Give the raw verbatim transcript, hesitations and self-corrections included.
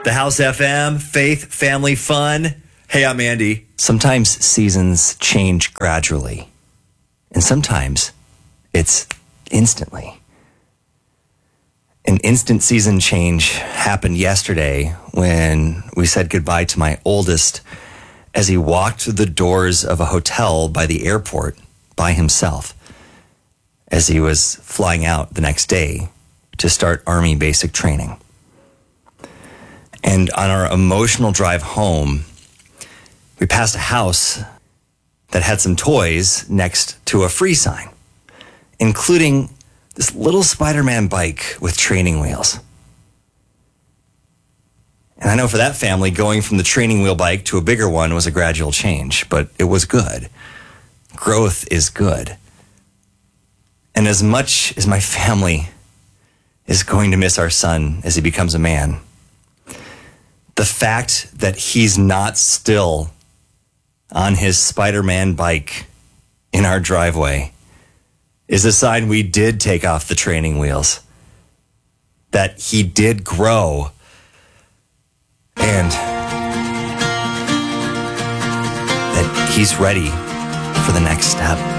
The House F M, faith, family, fun. Hey, I'm Andy. Sometimes seasons change gradually, and sometimes it's instantly. An instant season change happened yesterday when we said goodbye to my oldest as he walked through the doors of a hotel by the airport by himself as he was flying out the next day to start Army basic training. And on our emotional drive home, we passed a house that had some toys next to a free sign, including this little Spider-Man bike with training wheels. And I know for that family, going from the training wheel bike to a bigger one was a gradual change, but it was good. Growth is good. And as much as my family is going to miss our son as he becomes a man, the fact that he's not still on his Spider-Man bike in our driveway is a sign we did take off the training wheels, that he did grow, and that he's ready for the next step.